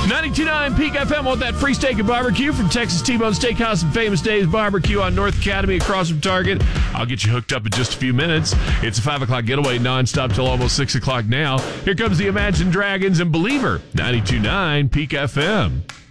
92.9 Peak FM. Want that free steak and barbecue from Texas T-Bone Steakhouse and Famous Dave's Barbecue on North Academy across from Target? I'll get you hooked up in just a few minutes. It's a 5 o'clock getaway nonstop till almost 6 o'clock now. Here comes the Imagine Dragons and Believer. 92.9 Peak FM.